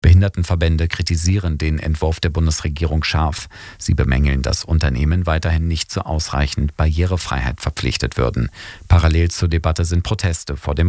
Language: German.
Behindertenverbände kritisieren den Entwurf der Bundesregierung scharf. Sie bemängeln, dass Unternehmen weiterhin nicht zu ausreichend Barrierefreiheit verpflichtet würden. Parallel zur Debatte sind Proteste vor dem